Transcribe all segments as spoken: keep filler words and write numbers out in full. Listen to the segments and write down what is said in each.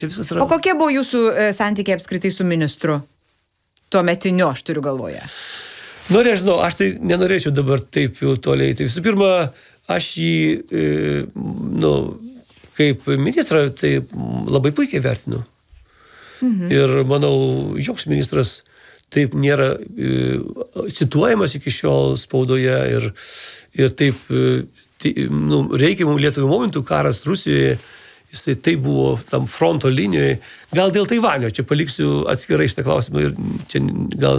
O kokie buvo jūsų santykiai apskritai su ministru? Tuo metiniu, aš turiu galvoje. Nu, nežinau, aš tai nenorėčiau dabar taip jau toliai. Tai visų pirma, aš jį, e, nu, kaip ministrą, tai labai puikiai vertinu. Mhm. Ir manau, joks ministras taip nėra e, cituojamas iki šiol spaudoje ir, ir taip, e, tai, nu, reikiamų Lietuvų momentų karas Rusijoje, jisai tai buvo tam fronto linijoje. Gal dėl Taivanio, čia paliksiu atskirai šitą klausimą ir čia gal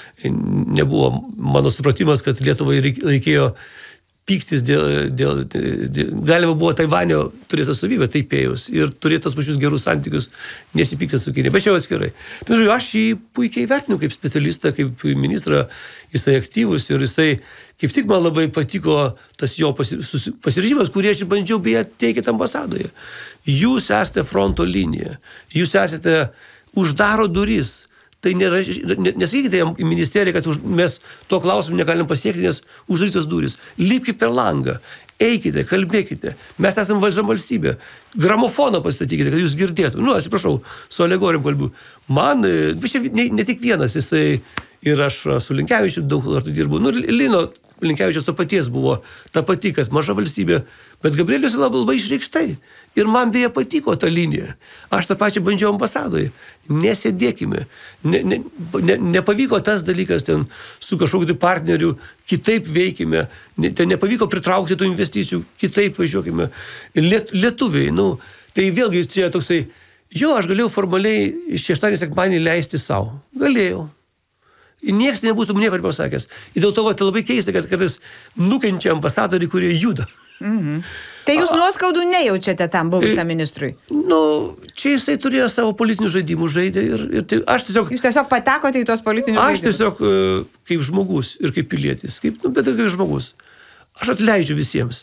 nebuvo mano supratimas, kad Lietuvai reikėjo pyktis dėl, dėl, dėl galima buvo Taivanio turėti atstovybę Taipėjus ir turėti tos pačius gerus santykius, nesipykti su Kinija, bet čia jau atskirai. Tai žiūrėjau, aš jį puikiai vertinu kaip specialistą, kaip ministrą, jisai aktyvus ir jisai, kaip tik man labai patiko tas jo pasiryžimas, kurį aš bandžiau beje teikti ambasadoje. Jūs esate fronto linija, jūs esate uždaro duris. Tai nėra, nesakykite į ministeriją, kad už, mes to klausimą negalim pasiekti, nes uždarytos durys. Lipkite per langą, eikite, kalbėkite. Mes esame valdžia valstybė. Gramofoną pastatykite, kad jūs girdėtų. Nu, atsiprašau, su alegorijom kalbu. Man, bet čia ne, ne tik vienas, jisai ir aš su Linkevičiu daug kartų dirbu. Nu, Lino Linkevičius to paties buvo ta pati, kad maža valstybė, bet Gabrielius labai, labai išreikštai. Ir man beje patiko ta linija. Aš tą pačią bandžiau ambasadoje. Nesėdėkime. Ne, ne, ne, nepavyko tas dalykas ten su kažkokiu partneriu, kitaip veikime. Ne, ten nepavyko pritraukti tų investicijų, kitaip važiuokime. Liet, lietuviai, nu, tai vėlgi čia toksai, jo, aš galėjau formaliai šeštadienį sekmadienį leisti savo. Galėjau. Niekas nebūtų nieko pasakęs. Ir dėl to va, tai labai keista, kad kartais nukenčia ambasadoriai, kurie juda. Mhm. Tai jūs nuoskaudų nejaučiate tam buvusiam ministrui? Nu, čia jisai turėjo savo politinių žaidimų žaidė ir, ir tai aš tiesiog... Jūs tiesiog patekote į tos politinius aš žaidimus? Aš tiesiog kaip žmogus ir kaip pilietis, kaip, nu, bet kaip žmogus. Aš atleidžiu visiems.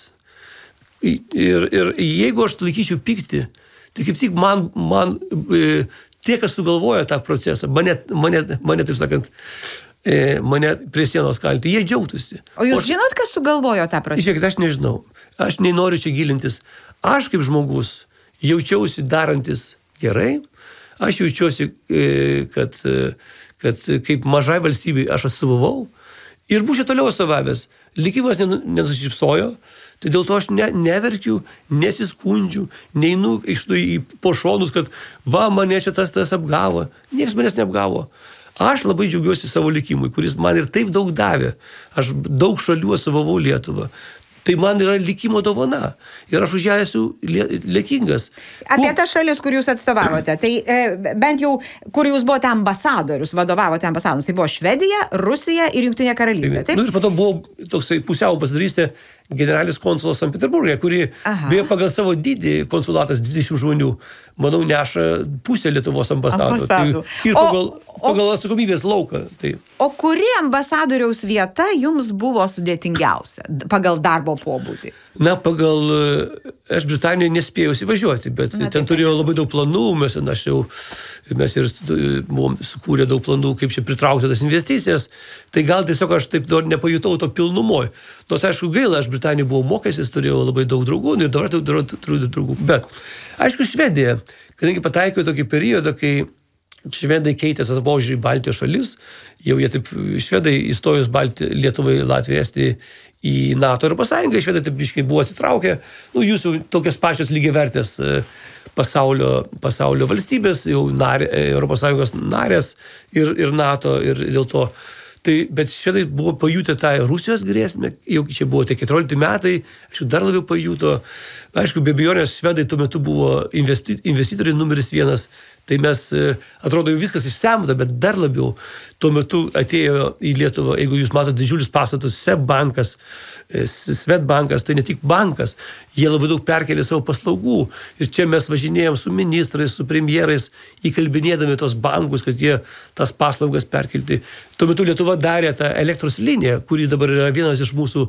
Ir, ir jeigu aš laikyčiau pykti, tai kaip tik man, man e, tie, kas sugalvojo tą procesą, mane, mane, mane taip sakant, e, mane prie sienos kalti, jie džiaugtųsi. O jūs o aš, žinot, kas sugalvojo tą procesą? Žiūrėkit, aš nežinau. Aš nenoriu čia gilintis. Aš kaip žmogus jaučiausi darantis gerai. Aš jaučiausi, e, kad, kad kaip mažai valstybei aš atstovavau. Ir būčiau toliau atstovavęs. Likimas nenusišypsojo. Tai dėl to aš ne, neverkiu, nesiskundžiu, neinu iš to į pošonus, kad va, mane čia tas tas apgavo. Niekas manęs neapgavo. Aš labai džiaugiuosi savo likimui, kuris man ir taip daug davė. Aš daug šalių atstovavau Lietuvą. Tai man yra likimo dovana. Ir aš už ją esu lėkingas. Apie tą šalis, kur jūs atstovavote, tai e, bent jau, kur jūs buvote ambasadorius, vadovavote ambasadorius, tai buvo Švedija, Rusija ir Jungtinė karalystė, taip? Nu ir po to buvo toksai pusiau ambasadorystė generalinis konsulas Sankt Peterburge, kuri beje pagal savo dydį konsulatas dvidešimt žmonių, manau, neša pusę Lietuvos ambasadų. Tai, ir pagal, o, pagal atsakomybės lauką. Tai. O kuri ambasadoriaus vieta jums buvo sudėtingiausia pagal darbo pobūdį? Na, pagal, aš Britanijoje nespėjau įvažiuoti, bet Na, ten turėjau labai daug planų, mes, aš jau, mes ir buvom sukūrę daug planų, kaip čia pritraukti tas investicijas, tai gal tiesiog aš taip nepajutau to pilnumoje. Nors, aišku, gaila, aš Britanijoje buvau mokęsis, turėjau labai daug draugų ir dabar turiu draugų. Bet, aišku, Švedija, kadangi pataikė tokį periodą, kai švedai keitė savo požiūrį į Baltijos šalis, jau jie taip, švedai įstojus Balti, Lietuvai, Latvijai, Estijai į NATO Europos Sąjungą, švedai taip biškai buvo atsitraukę, nu, jūsų tokias pačios lygiavertės pasaulio, pasaulio valstybės, jau narė, Europos Sąjungos narės ir, ir NATO ir dėl to. Tai, bet švedai buvo pajutę tą Rusijos grėsmę, jau čia buvo tie keturiolikti metai, aišku, dar labiau pajuto. Aišku, be abejonės, švedai tuo metu buvo investi, investitoriai numeris vienas, tai mes, atrodo, jau viskas išsemta, bet dar labiau tuo metu atėjo į Lietuvą, jeigu jūs matote didžiulius pastatus, SEB bankas, Swedbankas, tai ne tik bankas, jie labai daug perkelė savo paslaugų ir čia mes važinėjom su ministrais, su premjerais, įkalbinėdami tos bankus, kad jie tas paslaugas perkelti. Tuo metu Lietuva darė tą elektros liniją, kuri dabar yra vienas iš mūsų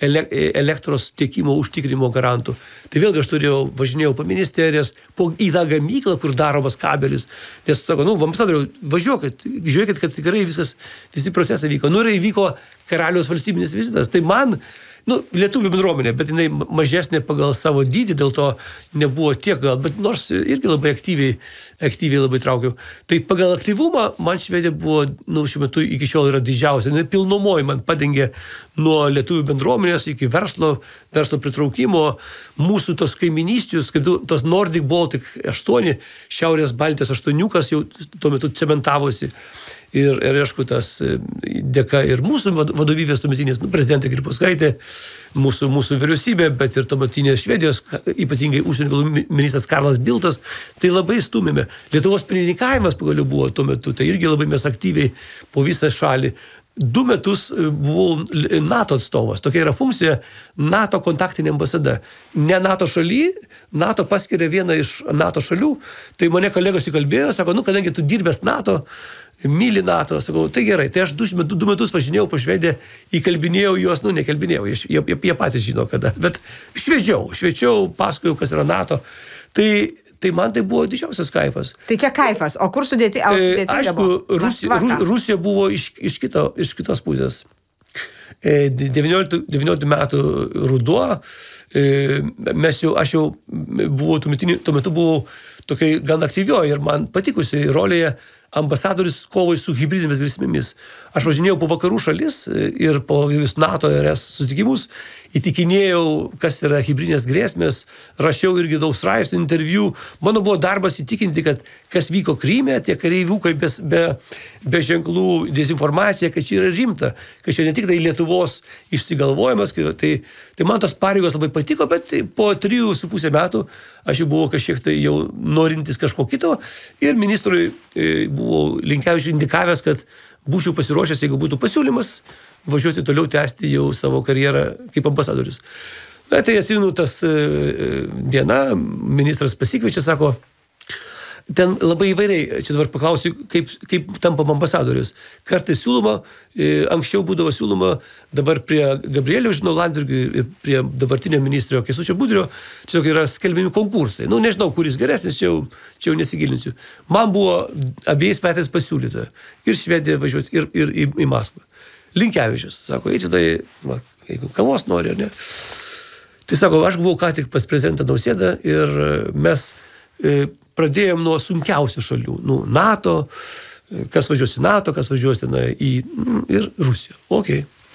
elektros tiekimo užtikrimo garantų. Tai vėlgi aš turėjau, važinėjau po ministerijas, po į tą gamyklą, kur daromas kabelis, nes sako, nu, ambasadoriau, važiuokit, žiūrėkit, kad tikrai viskas, visi procesai vyko. Nu ir įvyko karaliaus valstybinis vizitas. Tai man nu, lietuvių bendruomenė, bet jinai mažesnė pagal savo dydį, dėl to nebuvo tiek gal, bet nors irgi labai aktyviai, aktyviai labai traukiau. Tai pagal aktyvumą man Švedija buvo, nu, šiuo metu iki šiol yra didžiausia. Jinai pilnumoji man padengė nuo lietuvių bendruomenės iki verslo, verslo pritraukimo, mūsų tos kaiminystijos, kaip tos Nordic Baltic aštuoni, Šiaurės Baltijos aštuoniukas jau tuo metu cementavosi. Ir, ir aišku, tas dėka ir mūsų vadovybės tuometinės, nu, prezidentė Grybauskaitė, mūsų, mūsų vyriausybė, bet ir tuometinės Švedijos, ypatingai užsienio reikalų ministras Karlas Biltas, tai labai stumėme. Lietuvos pirmininkavimas pagaliau buvo tuo metu, tai irgi labai mes aktyviai po visą šalį. Du metus buvau NATO atstovas. Tokia yra funkcija NATO kontaktinė ambasada. Ne NATO šaly, NATO paskiria vieną iš NATO šalių, tai mane kolegos įkalbėjo, sako, nu, kadangi tu dirbęs NATO, myli NATO, sakau, tai gerai, tai aš du, du metus važinėjau po Švediją, įkalbinėjau juos, nu, nekalbinėjau, jie, jie patys žino kada, bet švedžiau, švedžiau, pasakojau, kas yra NATO. Tai, tai man tai buvo didžiausias kaifas. Tai čia kaifas, o kur sudėti? O, sudėti aišku, Rusija, Ru, Rusija buvo iš, iš, kito, iš kitos pusės. devynioliktų metų ruduo, mes jau, aš jau buvau, tuo metu buvau tokiai gan aktyvioji ir man patikusiai rolėje ambasadorius kovai su hibridinėmis grėsmėmis. Aš važinėjau po vakarų šalis ir po NATO ir es sutikimus, įtikinėjau, kas yra hibridinės grėsmės, rašiau irgi daug straipsnių, interviu. Mano buvo darbas įtikinti, kad kas vyko Kryme, tie kareiviukai be, be, be ženklų, dezinformacija, kad čia yra rimta, kad čia ne tik tai Lietuvos išsigalvojimas, tai, tai man tos pareigos labai patiko, bet po trijų su pusė metų aš jau buvau kažkiek tai jau norintis kažko kito ir ministrui buvau Linkevičiui indikavęs, kad būčiau pasiruošęs, jeigu būtų pasiūlymas, važiuoti toliau tęsti jau savo karjerą kaip ambasadorius. Na, tai atsimenu tas diena, ministras pasikviečia, sako, ten labai įvairiai, čia dabar paklausiu, kaip, kaip tampam ambasadorius. Kartais siūloma, anksčiau būdavo siūloma, dabar prie Gabrieliaus, žinau, Landsbergio ir prie dabartinio ministro Kęstučio Budrio, čia yra skelbiami konkursai. Nu, nežinau, kuris geresnis, čia jau, čia jau nesigilinsiu. Man buvo abiejais metais pasiūlyta ir Švediją važiuoti, ir, ir į, į Maskvą. Linkevičius, sako, eiti tai, va, jeigu kavos nori, ar ne? Tai sako, aš buvau ką tik pas prezidentą Nausėdą ir mes e, pradėjom nuo sunkiausių šalių, nu, NATO, kas važiuosi NATO, kas važiuosi na, į, ir Rusiją. Ok.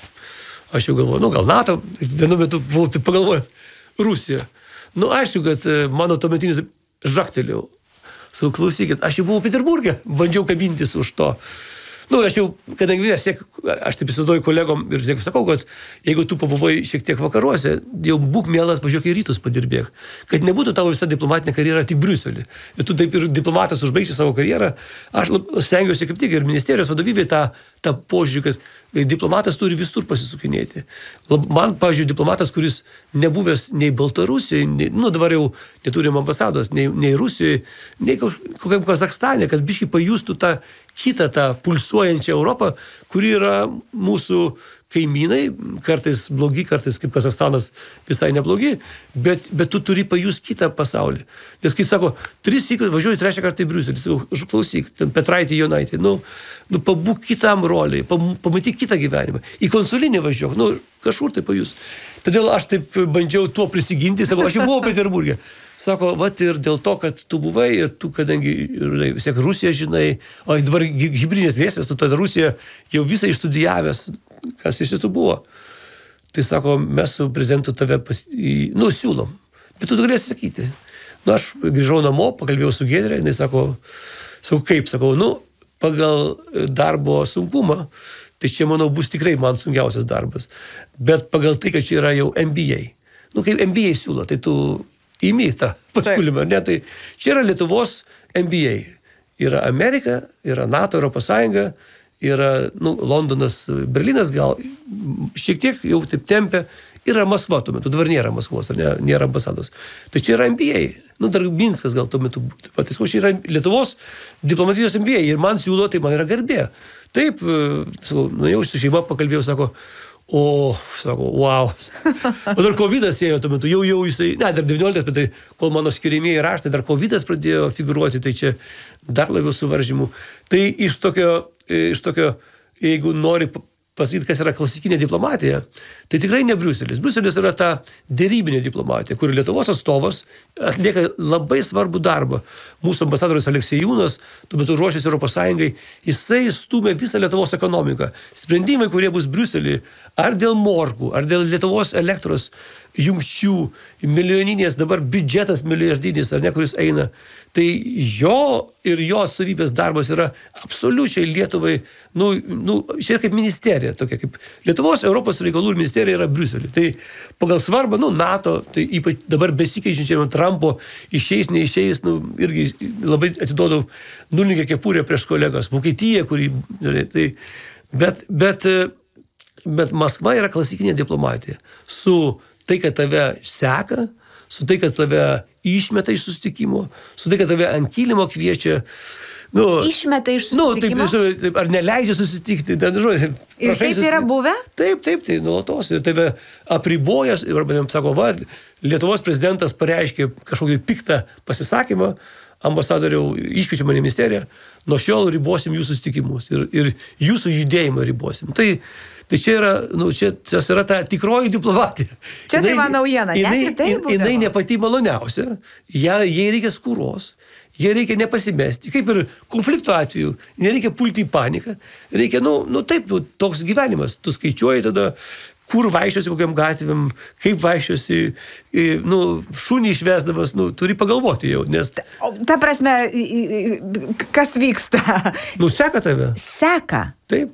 Aš jau galvoju, nu, gal NATO, vienu metu buvau taip pagalvojęs, Rusija. Nu, aišku, kad mano tuometinis žaktelėjau. Sakau, klausykit, aš jau buvau Peterburge, bandžiau kabintis už to. Nu, aš jau, kadangi vis tiek, aš taip įsivaizduoju kolegom ir tiek sakau, kad jeigu tu pabuvai šiek tiek vakaruose, jau būk mielas, važiuok į rytus padirbėk. Kad nebūtų tavo visa diplomatinė karjera tik Briuselį. Ir tu taip ir diplomatas užbaigsi savo karjerą. Aš stengiuosi kaip tik ir ministerijos vadovybė tą, tą požiūrį, kad diplomatas turi visur pasisukinėti. Man, pavyzdžiui, diplomatas, kuris nebuvęs nei Baltarusijoje, nei, nu dabar jau neturim ambasados, nei, nei Rusijoje, nei kokiam Kazakstane, kad biškai pajustų tą kitą tą pulsuojančią Europą, kuri yra mūsų kaimynai, kartais blogi, kartais kaip Kazakstanas visai neblogi, bet, bet tu turi pajust kitą pasaulį. Nes kai sako, tris sykius važiuoju trečią kartą į Briuselį, sakau, klausyk, ten Petraitį, Jonaitį, nu, nu pabūk kitam roliai, pamatyk kitą gyvenimą. Į konsulinį važiuok, nu, kažkur tai pajus. Todėl aš taip bandžiau tuo prisiginti, sakau, aš jau buvau Peterburge. Sako, vat ir dėl to, kad tu buvai ir tu, kadangi vis tiek Rusiją žinai, o dabar hibridinės grėsmės, tu tada Rusiją jau visą išstudijavęs, kas iš tiesų buvo. Tai sako, mes su prezidentu tave pas, į, nu, siūlom, bet tu galėsi sakyti. Nu, aš grįžau namo, pakalbėjau su Giedre, jinai sako, sako, kaip, sakau, nu, pagal darbo sunkumą, tai čia, manau, bus tikrai man sunkiausias darbas. Bet pagal tai, kad čia yra jau M B A. Nu, kaip M B A siūlo, tai tu įmi tą pasiūlymą, ne, tai čia yra Lietuvos M B A. Yra Amerika, yra NATO, Europos Sąjunga, yra, nu, Londonas, Berlynas gal šiek tiek jau taip tempia, yra Maskva tuo metu, dabar nėra Maskvos, ar ne, nėra ambasados. Tai čia yra M B A, nu, dar Minskas gal tuo metu būtų. Tai čia yra Lietuvos diplomatijos M B A ir man siūlo, tai man yra garbė. Taip, sakau, nu, jau su šeima pakalbėjau, sako, o, sako, wow. O dar kovidas ėjo tuo metu, jau, jau jisai, ne, dar devynioliktas, bet tai, kol mano skiriamieji raštai, dar kovidas pradėjo figuruoti, tai čia dar labiau suvaržymų. Tai iš tokio, iš tokio, jeigu nori pasakyti, kas yra klasikinė diplomatija, tai tikrai ne Briuselis. Briuselis yra ta dėrybinė diplomatija, kur Lietuvos atstovas atlieka labai svarbų darbą. Mūsų ambasadorius Aleksejūnas, tuo metu ruošiasi Europos Sąjungai, jisai stumia visą Lietuvos ekonomiką. Sprendimai, kurie bus Briuselį, ar dėl morgų, ar dėl Lietuvos elektros jungčių, milijoninės dabar biudžetas milijardinis, ar ne, kuris eina, tai jo ir jo atstovybės darbas yra absoliučiai Lietuvai, nu, nu, čia yra kaip ministerija, tokia kaip Lietuvos Europos reikalų ministerija yra Briuselį. Tai pagal svarbą, nu, NATO, tai ypač dabar besikeičiančiam Trumpo išeis, neišeis, nu, irgi labai atiduodau nulinkę kepurę prieš kolegas. Vokietija, kuri, tai, bet, bet, bet Maskva yra klasikinė diplomatija. Su tai, kad tave seka, su tai, kad tave išmeta iš susitikimo, su tai, kad tave ant kilimo kviečia. Nu, išmeta iš susitikimo? Nu, taip, taip, ar neleidžia susitikti. Tai, žodžiu, ir taip susitikti. Yra buvę? Taip, taip, tai nuolatos. Ir tave apribojas, ir arba, sako, va, Lietuvos prezidentas pareiškė kažkokį piktą pasisakymą, ambasadoriau, iškviečia mane į ministeriją, nuo šiol ribosim jūsų susitikimus ir, ir jūsų judėjimą ribosim. Tai Tai čia yra, nu, čia, čia yra ta tikroji diplomatija. Čia jinai, tai man naujiena, jinai, net tai būdavo. Jinai ne pati maloniausia, ja, jai reikia skūros, jai reikia nepasimesti, kaip ir konflikto atveju, nereikia pulti į paniką, reikia, nu, nu taip, nu, toks gyvenimas, tu skaičiuoji tada, kur vaikščiosi kokiam gatvėm, kaip vaikščiosi, nu, šunį išvesdamas, nu, turi pagalvoti jau, nes... O, ta prasme, kas vyksta? Nu, seka tave. Seka? Taip.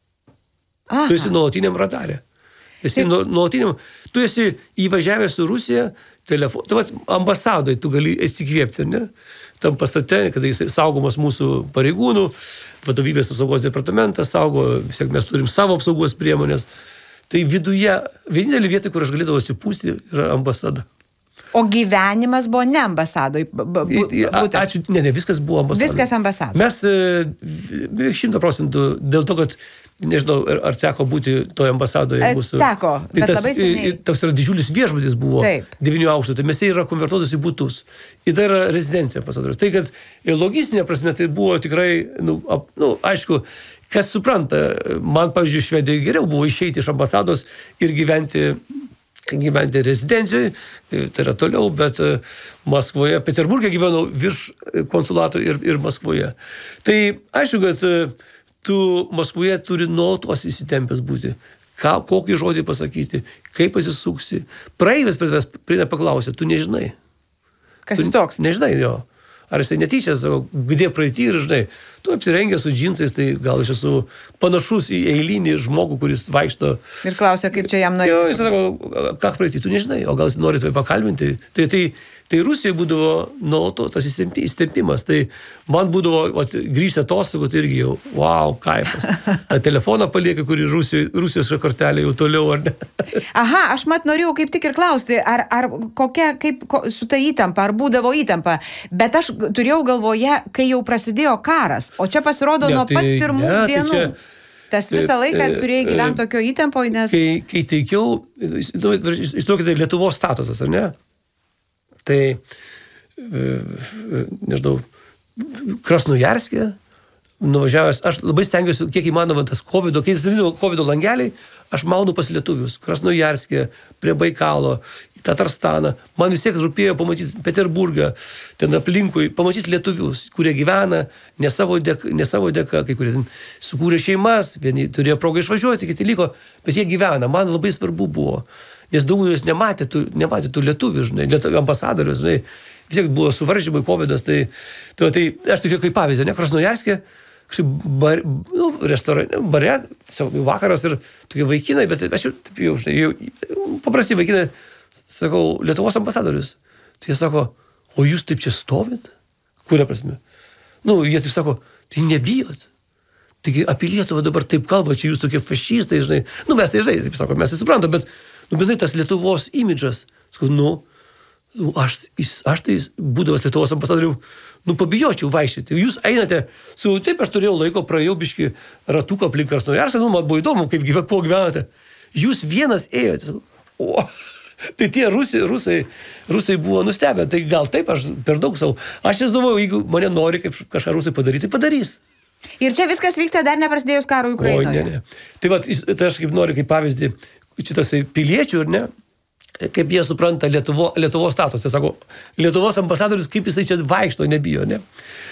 Aha. Tu esi nuolatiniam radarė. Esi nu, nuolatiniam... Tu esi įvažiavęs su Rusija, telefon... Tu vat, ambasadoj tu gali įsikvėpti, ne? Tam pastate, kada jis saugomas mūsų pareigūnų, vadovybės apsaugos departamentas saugo, vis tiek mes turim savo apsaugos priemonės. Tai viduje, vienintelė vieta, kur aš galėdavau atsipūsti, yra ambasada. O gyvenimas buvo ne ambasadoj? Ačiū, ne, ne, viskas buvo ambasadoj. Viskas ambasadoj. Mes beveik šimtą procentų dėl to, kad nežinau, ar teko būti toje ambasadoje mūsų. Teko, bet tas, labai seniai. Toks yra didžiulis viešbutis buvo, Taip. devynių aukštų, tai mes jie yra konvertuotas į butus. Ir tai yra rezidencija ambasadorius. Tai, kad logistinė prasme, tai buvo tikrai, nu, ap, nu aišku, kas supranta, man, pavyzdžiui, Švedijoje geriau buvo išeiti iš ambasados ir gyventi gyventi rezidencijoje, tai yra toliau, bet Maskvoje, Peterburge gyvenau virš konsulato ir, ir Maskvoje. Tai aišku, kad tu Maskvoje turi nuolatos įsitempęs būti. Ką, kokį žodį pasakyti, kaip pasisuksi. Praeivis prie tavęs prieina paklausė, tu nežinai. Kas jis toks? Nežinai jo. Ar jisai netyčia, sako, gdė praeitį ir žinai, tu apsirengęs su džinsais, tai gal aš esu panašus į eilinį žmogų, kuris vaikšto. Ir klausia, kaip čia jam norėtų. Jo, jis sako, ką praeitį, tu nežinai, o gal jis nori tave pakalbinti. Tai, tai, tai Rusijoje būdavo nuolatos tas įstempimas. Tai man būdavo, vat, grįžti atostogų, tai irgi jau, wow, kaifas. Ta telefoną palieka, kuri Rusijos, Rusijos kortelė jau toliau, ar ne? Aha, aš mat norėjau kaip tik ir klausti, ar, ar kokia, kaip ko, su ta įtampa, ar būdavo įtampa. Bet aš turėjau galvoje, kai jau prasidėjo karas, o čia pasirodo ne, nuo pat tai, pirmų ne, dienų. Tai čia, tas visą laiką e, turėjai gyventi e, tokio įtampoje, nes... Kai, kai teikiau, iš to, kad tai Lietuvos statusas, ar ne? Tai, e, nežinau, Krasnojarske, nuvažiavęs, aš labai stengiuosi, kiek įmanoma tas kovido, kai jis darydavo kovido langeliai, aš maunu pas lietuvius, Krasnojarske, prie Baikalo, į Tatarstaną. Man vis tiek rūpėjo pamatyti Peterburgą, ten aplinkui, pamatyti lietuvius, kurie gyvena ne savo dėka, ne savo dėka, kai kurie sukūrė šeimas, vieni turėjo progą išvažiuoti, kiti liko, bet jie gyvena. Man labai svarbu buvo, nes daugelis nematė tų, nematė tų lietuvių, žinai, lietuvių ambasadorius, žinai, vis tiek buvo suvaržymai, covidas, tai, tai, tai aš tokia kaip pavyzdė, ne, Krasnojarske, kažkaip bar, nu, restorane, bare, tiesiog vakaras ir tokie vaikinai, bet aš jau, taip jau, žinai, jau, paprasti vaikinai, sakau, Lietuvos ambasadorius. Tai jie sako, o jūs taip čia stovit? Kuria prasme? Nu, jie taip sako, tai nebijot. Taigi apie Lietuvą dabar taip kalba, čia jūs tokie fašistai, žinai. Nu, mes tai, žinai, taip sako, mes tai suprantam, bet, nu, bendrai tas Lietuvos imidžas, sakau, nu, nu aš, aš tai, būdavas Lietuvos ambasadoriu, nu, pabijočiau vaikščioti. Jūs einate, su, taip aš turėjau laiko, praėjau biškį ratuką aplink Krasnojarską, nu, man buvo įdomu, kaip gyve, kuo gyvenate. Jūs vienas ėjote. O, tai tie rusai, rusai, rusai buvo nustebę. Tai gal taip, aš per daug savo. Aš įsivaizduoju, jeigu mane nori kaip kažką rusai padaryti, tai padarys. Ir čia viskas vyksta dar neprasidėjus karui Ukrainoje. O, ne, ne. Tai, vat, tai aš kaip noriu, kaip pavyzdį, šitas piliečių, ar ne, kaip jie supranta Lietuvo, Lietuvos statusą. Sako, Lietuvos ambasadorius, kaip jisai čia vaikšto, nebijo, ne.